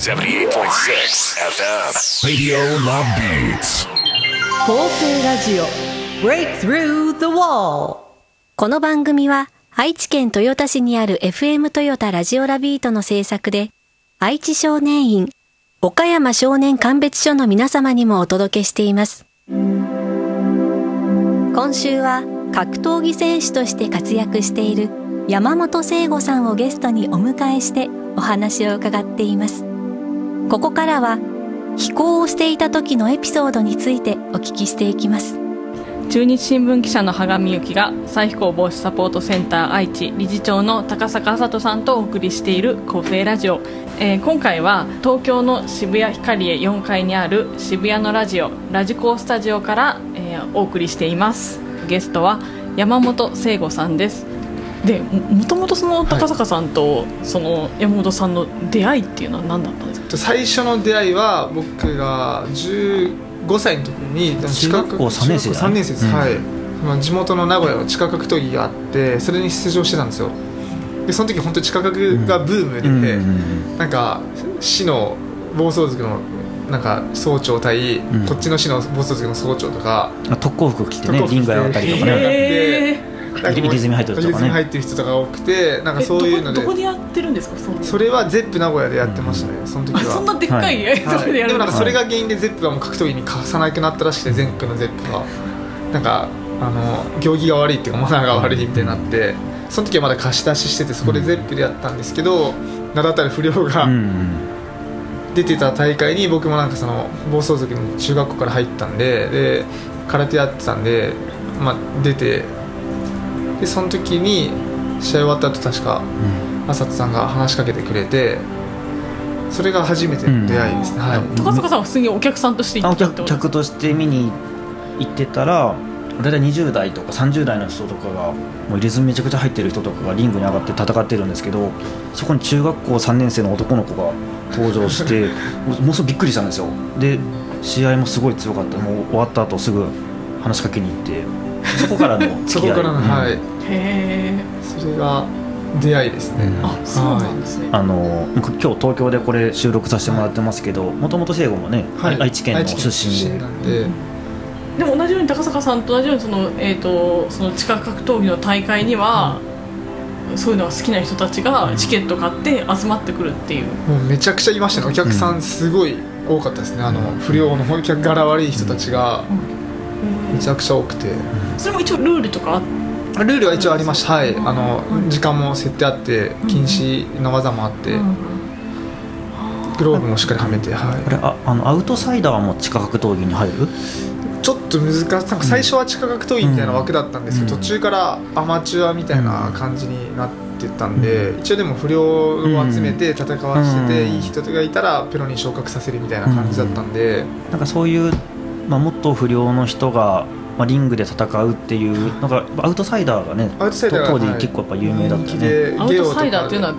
78.6 FM Radio Love Beats 構成ラジオ Break Through the Wall。 この番組は愛知県豊田市にある FM 豊田ラジオラビートの制作で、愛知少年院、岡山少年鑑別所の皆様にもお届けしています。今週は格闘技選手として活躍している山本聖吾さんをゲストにお迎えしてお話を伺っています。ここからは飛行をしていた時のエピソードについてお聞きしていきます。 中日新聞記者の羽上由紀が再飛行防止サポートセンター愛知理事長の高坂麻人さんとお送りしている構成ラジオ、今回は東京の渋谷ヒカリエ4階にある渋谷のラジオラジコースタジオから、お送りしています。ゲストは山本聖吾さんです。で、もともとその高坂さんとその山本さんの出会いっていうのは何だったんですか？ 最初の出会いは僕が15歳の時に中学校3年生 3年生です、はい、地元の名古屋の地下格闘技があって、それに出場してたんですよ。でその時本当に地下格がブームで、なんか市の暴走族のなんか総長対、こっちの市の暴走族の総長とか特攻服着てねリングやったりとかね、入り組み入ってる人とかね、 入ってる人とか多くて、なんかそういうのでどこでやってるんですか？ それはゼップ名古屋でやってましたね、その時は。 そんなでっかいところでやるんですか？ でもなんかそれが原因でゼップがもう格闘技に貸さなくなったらしくて、全国のゼップがなんか行儀が悪いっていうかマナーが悪いみたいになって、その時はまだ貸し出ししてて、そこでゼップでやったんですけど、名だたる不良が出てた大会に僕もなんかその暴走族の中学校から入ったんで、空手やってたんで、出て、でその時に試合終わった後確か浅田さんが話しかけてくれて、それが初めての出会いですね、 高坂さんは普通にお客さんとして行ってたってこと？ 客として見に行ってたら、だいたい20代とか30代の人とかがもう入れ墨めちゃくちゃ入ってる人とかがリングに上がって戦ってるんですけど、そこに中学校3年生の男の子が登場してもうすぐびっくりしたんですよ。で試合もすごい強かった。もう終わった後すぐ話しかけに行って、そこからの付き合いそこからの、はい、 へえ、 それが出会いですね。 あ、そうなんですね。 今日東京でこれ収録させてもらってますけど、もともと聖吾もね、愛知県の出身なんで、 でも同じように高坂さんと同じようにその地下格闘技の大会には、そういうのが好きな人たちがチケット買って集まってくるっていう、 もうめちゃくちゃいましたね。お客さんすごい多かったですね。不良のお客柄悪い人たちがめちゃくちゃ多くて、 それも一応ルールとかルールは一応ありました。はい、時間も設定あって、禁止の技もあって、グローブもしっかりはめて、はい、 これアウトサイダーも地下格闘技に入る？ ちょっと難しい。なんか最初は地下格闘技みたいな枠だったんですけど、途中からアマチュアみたいな感じになってたんで、一応でも不良を集めて戦わせて、いい人がいたらプロに昇格させるみたいな感じだったんで、 なんかそういう、もっと不良の人がリングで戦うっていうのがアウトサイダーがね、当時結構やっぱ有名だったね。 アウトサイダーっていうのは